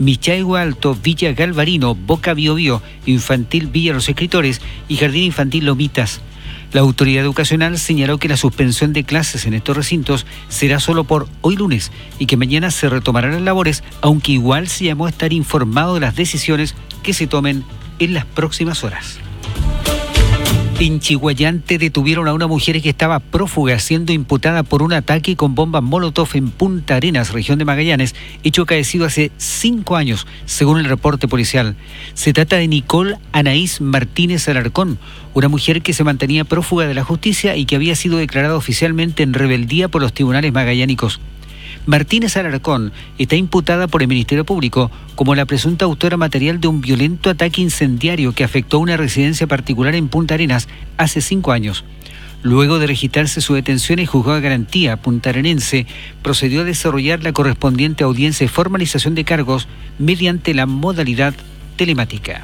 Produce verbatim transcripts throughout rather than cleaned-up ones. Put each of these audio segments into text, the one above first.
Michaigua Alto, Villa Galvarino, Boca Biobío, Infantil Villa Los Escritores y Jardín Infantil Lomitas. La autoridad educacional señaló que la suspensión de clases en estos recintos será solo por hoy lunes y que mañana se retomarán las labores, aunque igual se llamó a estar informado de las decisiones que se tomen en las próximas horas. En Chihuayante detuvieron a una mujer que estaba prófuga siendo imputada por un ataque con bombas Molotov en Punta Arenas, región de Magallanes, hecho acaecido hace cinco años, según el reporte policial. Se trata de Nicole Anaís Martínez Alarcón, una mujer que se mantenía prófuga de la justicia y que había sido declarada oficialmente en rebeldía por los tribunales magallánicos. Martínez Alarcón está imputada por el Ministerio Público como la presunta autora material de un violento ataque incendiario que afectó a una residencia particular en Punta Arenas hace cinco años. Luego de registrarse su detención, el juzgado de garantía puntarenense procedió a desarrollar la correspondiente audiencia de formalización de cargos mediante la modalidad telemática.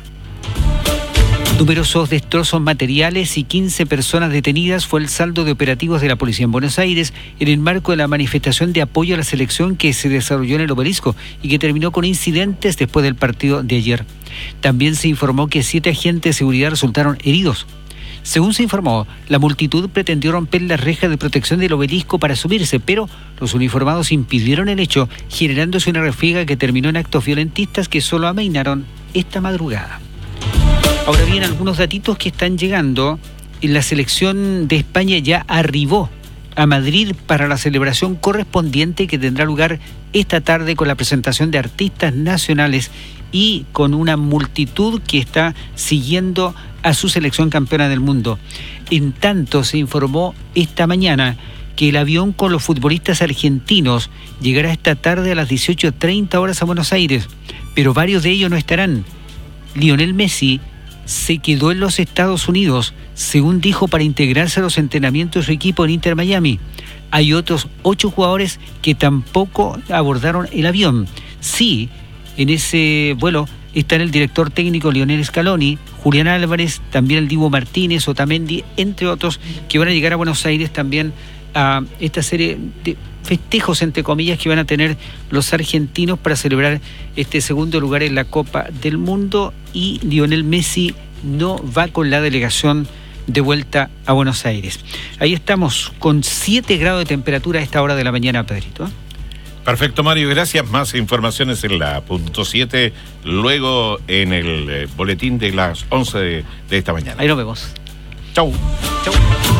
Numerosos destrozos materiales y quince personas detenidas fue el saldo de operativos de la policía en Buenos Aires en el marco de la manifestación de apoyo a la selección que se desarrolló en el Obelisco y que terminó con incidentes después del partido de ayer. También se informó que siete agentes de seguridad resultaron heridos. Según se informó, la multitud pretendió romper las rejas de protección del Obelisco para subirse, pero los uniformados impidieron el hecho, generándose una refriega que terminó en actos violentistas que solo amainaron esta madrugada. Ahora bien, algunos datitos que están llegando. La selección de España ya arribó a Madrid para la celebración correspondiente que tendrá lugar esta tarde con la presentación de artistas nacionales y con una multitud que está siguiendo a su selección campeona del mundo. En tanto, se informó esta mañana que el avión con los futbolistas argentinos llegará esta tarde a las dieciocho treinta horas a Buenos Aires, pero varios de ellos no estarán. Lionel Messi se quedó en los Estados Unidos, según dijo, para integrarse a los entrenamientos de su equipo en Inter Miami. Hay otros ocho jugadores que tampoco abordaron el avión. Sí, en ese vuelo están el director técnico Lionel Scaloni, Julián Álvarez, también el Dibu Martínez, Otamendi, entre otros, que van a llegar a Buenos Aires también a esta serie de festejos, entre comillas, que van a tener los argentinos para celebrar este segundo lugar en la Copa del Mundo, y Lionel Messi no va con la delegación de vuelta a Buenos Aires. Ahí estamos con siete grados de temperatura a esta hora de la mañana, Pedrito. Perfecto, Mario, gracias. Más informaciones en la punto siete, luego en el eh, boletín de las once de, de esta mañana. Ahí nos vemos. Chau. Chau.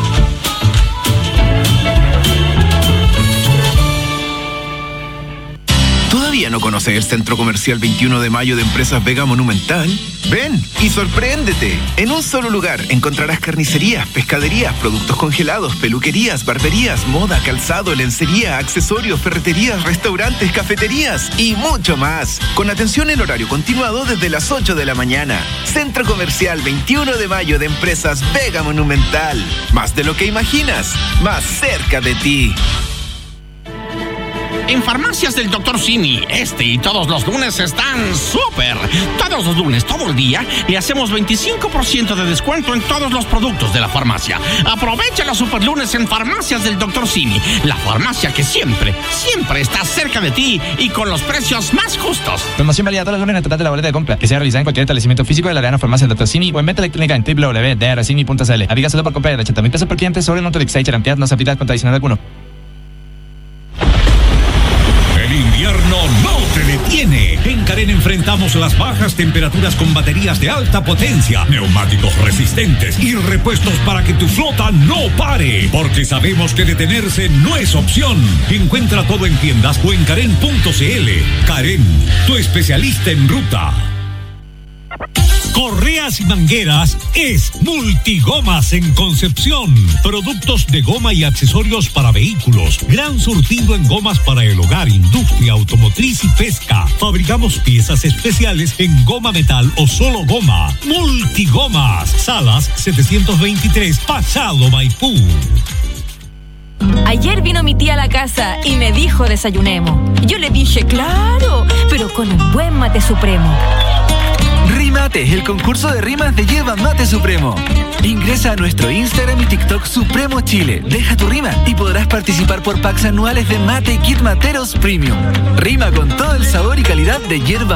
¿Todavía no conoces el Centro Comercial veintiuno de mayo de Empresas Vega Monumental? Ven y sorpréndete. En un solo lugar encontrarás carnicerías, pescaderías, productos congelados, peluquerías, barberías, moda, calzado, lencería, accesorios, ferreterías, restaurantes, cafeterías y mucho más. Con atención en horario continuado desde las ocho de la mañana. Centro Comercial veintiuno de mayo de Empresas Vega Monumental. Más de lo que imaginas, más cerca de ti. En Farmacias del doctor Simi, este y todos los lunes están súper. Todos los lunes, todo el día, le hacemos veinticinco por ciento de descuento en todos los productos de la farmacia. Aprovecha los super lunes en Farmacias del doctor Simi, la farmacia que siempre, siempre está cerca de ti y con los precios más justos. Promoción válida todos los lunes en el total de la boleta de compra, que sea realizada en cualquier establecimiento físico de la Arena Farmacia del doctor Simi o en venta electrónica en doble u doble u doble u punto d r simi punto c l. Aplica solo por compra de ochenta mil pesos por cliente sobre el monto de Excite, garantía no se aplica con adicional alguno. El invierno no te detiene. En Carén enfrentamos las bajas temperaturas con baterías de alta potencia, neumáticos resistentes y repuestos para que tu flota no pare. Porque sabemos que detenerse no es opción. Encuentra todo en tiendas o en carén punto c l. Carén, tu especialista en ruta. Correas y mangueras es Multigomas en Concepción. Productos de goma y accesorios para vehículos. Gran surtido en gomas para el hogar, industria, automotriz y pesca. Fabricamos piezas especiales en goma metal o solo goma. Multigomas. Salas setecientos veintitrés, Pachado, Maipú. Ayer vino mi tía a la casa y me dijo desayunemos. Yo le dije, claro, pero con un buen mate supremo. Rimate, el concurso de rimas de Yerba Mate Supremo. Ingresa a nuestro Instagram y TikTok Supremo Chile. Deja tu rima y podrás participar por packs anuales de Mate y Kit Materos Premium. Rima con todo el sabor y calidad de Yerba